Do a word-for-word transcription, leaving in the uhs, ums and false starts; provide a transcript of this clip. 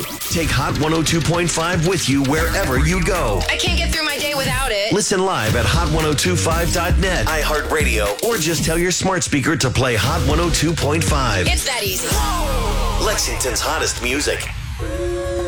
Take Hot one oh two point five with you wherever you go. I can't get through my day without it. Listen live at hot ten twenty-five dot net, iHeartRadio, or just tell your smart speaker to play Hot one oh two point five. It's that easy. Lexington's hottest music.